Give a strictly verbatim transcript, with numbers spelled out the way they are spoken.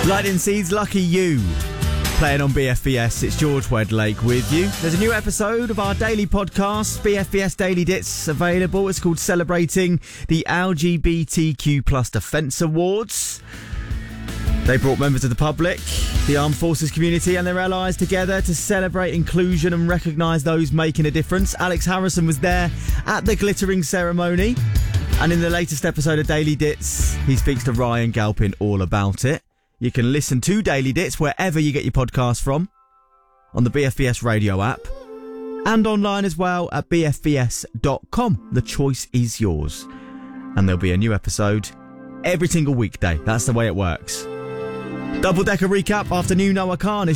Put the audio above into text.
Lightning Seeds, Lucky You, playing on B F B S. It's George Wedlake with you. There's a new episode of our daily podcast, B F B S Daily Dits, available. It's called Celebrating the L G B T Q plus Defence Awards. They brought members of the public, the armed forces community and their allies together to celebrate inclusion and recognise those making a difference. Alex Harrison was there at the glittering ceremony. And in the latest episode of Daily Dits, he speaks to Ryan Galpin all about it. You can listen to Daily Dits wherever you get your podcast from, on the B F B S radio app, and online as well at b f b s dot com. The choice is yours. And there'll be a new episode every single weekday. That's the way it works. Double-decker recap after new Noah Khan is